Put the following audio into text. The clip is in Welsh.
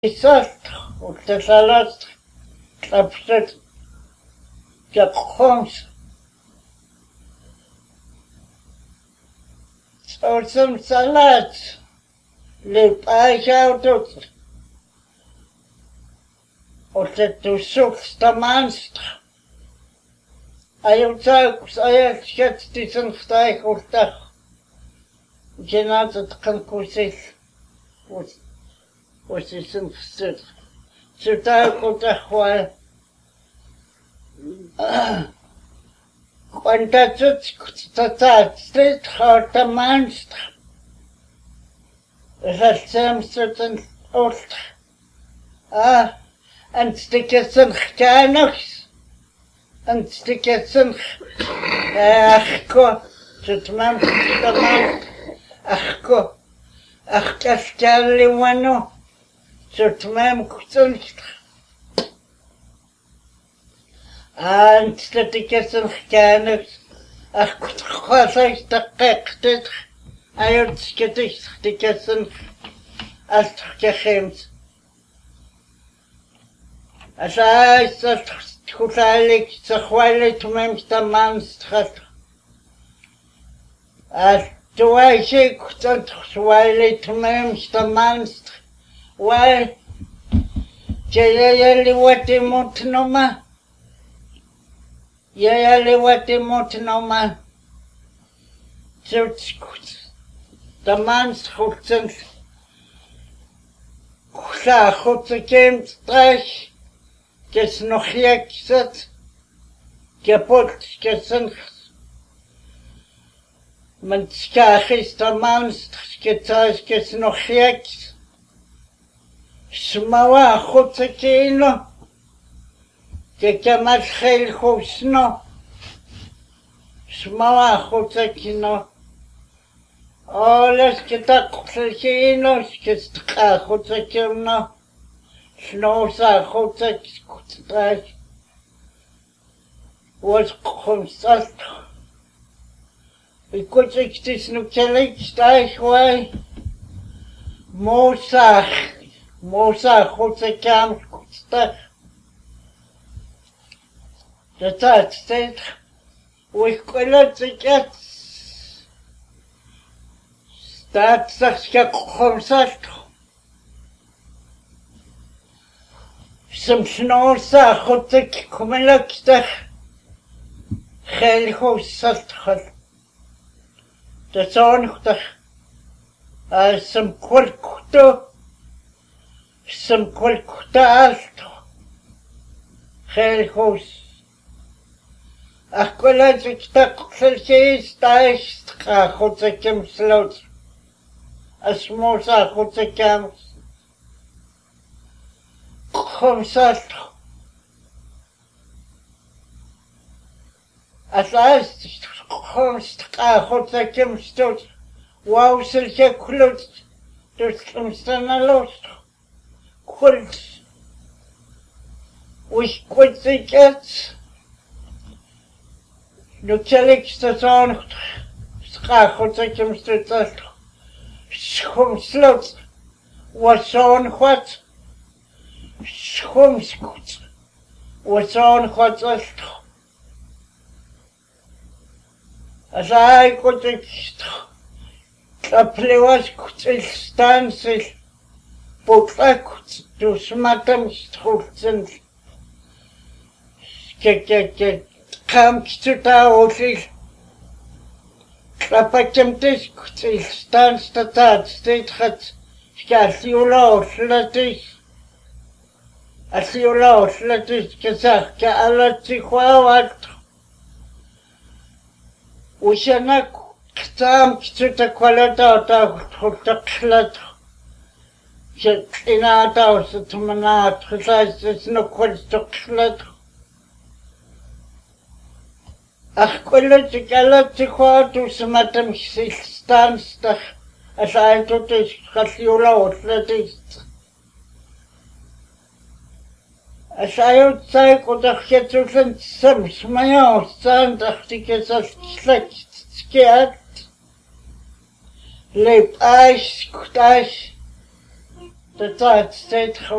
Isalt ultasalat tlapsat jaqhoms sorsum salat lipajautot ultatusuk stamanst ayutsakus ayalskat tisanftay ultah genatat kankusil was is in sit. So daar komt echt wel. Want dat steeds gaat de mens. Dat soms een oort. En stukjes een gekanigs. En stukjes een. Achko. Zit man de man. Achko. Ach, kasjali wano. Zult mij kutsonst. Dat ik het een gekanigs. Ach, kutsonst de gektet. Ayot sketisch de kessen. Als gegeemd. Als hij dat goed eigenlijk zich wel te mijn manst gaat. Als toen ik dat wel te mijn manst. Well, Jayali wati mutnoma. Jayali wati mutnoma. Zutskut. De mans goedsen. Kusa goedse kemt trach. Kes nog jek zet. Kapot kesen. Men skach is de mans. Kes nog jek. Smawa khutsekino ke kamat khel khusno smawa khutsekino alles ke ta khutsekino ke sta khutsekino snosa khutsekutras was khumsalt ikutsektis nukselik stai khwai Mosa goedse kam goed. De tijd steeds. We kunnen het staat zich gekomst. Soms nosa goedse komelijk. Heel goed zat. De zon goed. Als een kort. Some qualcosa Helhos. Aquela que está Hotekem slot. As mosa Hotekam. Comsat. As last Homst Hotekem stot. Wow, Silke Clut. Dus Stana lost. Kult. We quit the cats. No telix dat on. Schachot ik hem stot. Schomslot. Was on what? Schomskut. Was on what? As I got a plewas kut stances. Potrakut, tu smatam strutzen. Kam kstuta osil. Klapakem tis kutil stans tatat steitrat. Skasiula oslatis. Asiula oslatis kesach ka alati khawat. Ushanak tam kstuta kwalata ta khotaklat. In our house to Manat, there's no question. Aquella to quad to some atom stands as I told this Cassiola, that is. As I outside could have get to some smile, stand of tickets as scared. Lip eyes, could eyes. de tijd steeds